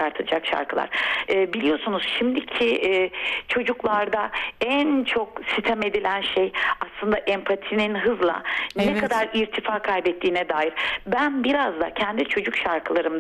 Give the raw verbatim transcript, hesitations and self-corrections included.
çıkartacak şarkılar. E, biliyorsunuz şimdiki e, çocuklarda en çok sitem edilen şey aslında empatinin hızla ne Evet. kadar irtifa kaybettiğine dair. Ben biraz da kendi çocuk şarkılarımda